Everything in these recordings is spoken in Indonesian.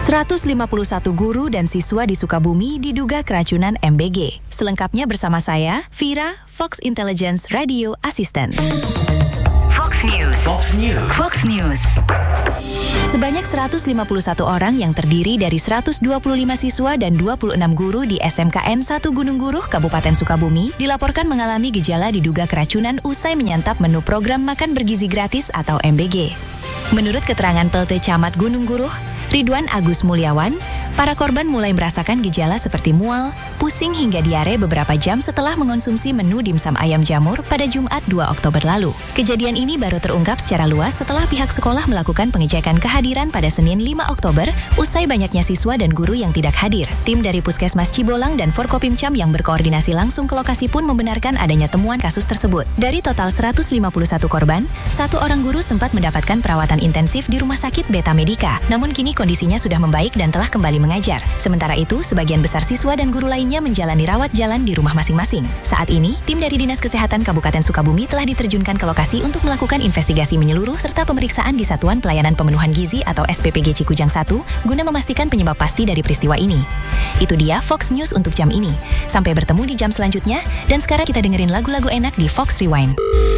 151 guru dan siswa di Sukabumi diduga keracunan MBG. Selengkapnya bersama saya, Vira, Fox Intelligence Radio Assistant. Fox News. Fox News. Fox News. Sebanyak 151 orang yang terdiri dari 125 siswa dan 26 guru di SMKN 1 Gunung Guruh, Kabupaten Sukabumi, dilaporkan mengalami gejala diduga keracunan usai menyantap menu program makan bergizi gratis atau MBG. Menurut keterangan PLT Camat Gunung Guruh, Ridwan Agus Mulyawan, para korban mulai merasakan gejala seperti mual, pusing hingga diare beberapa jam setelah mengonsumsi menu dimsum ayam jamur pada Jumat 2 Oktober lalu. Kejadian ini baru terungkap secara luas setelah pihak sekolah melakukan pengecekan kehadiran pada Senin 5 Oktober usai banyaknya siswa dan guru yang tidak hadir. Tim dari Puskesmas Cibolang dan Forkopimcam yang berkoordinasi langsung ke lokasi pun membenarkan adanya temuan kasus tersebut. Dari total 151 korban, 1 orang guru sempat mendapatkan perawatan intensif di Rumah Sakit Beta Medica, namun kini kondisinya sudah membaik dan telah kembali mengajar. Sementara itu, sebagian besar siswa dan guru lainnya menjalani rawat jalan di rumah masing-masing. Saat ini, tim dari Dinas Kesehatan Kabupaten Sukabumi telah diterjunkan ke lokasi untuk melakukan investigasi menyeluruh serta pemeriksaan di Satuan Pelayanan Pemenuhan Gizi atau SPPG Cikujang 1 guna memastikan penyebab pasti dari peristiwa ini. Itu dia Fox News untuk jam ini. Sampai bertemu di jam selanjutnya, dan sekarang kita dengerin lagu-lagu enak di Fox Rewind.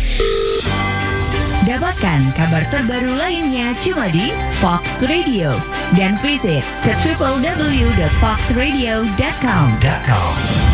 Dapatkan kabar terbaru lainnya cuma di Fox Radio dan visit ke www.foxradio.com.